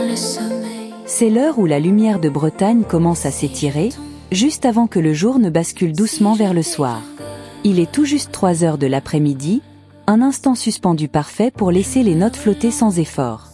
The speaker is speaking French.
C'est l'heure où la lumière de Bretagne commence à s'étirer, juste avant que le jour ne bascule doucement vers le soir. Il est tout juste 3 heures de l'après-midi, un instant suspendu parfait pour laisser les notes flotter sans effort.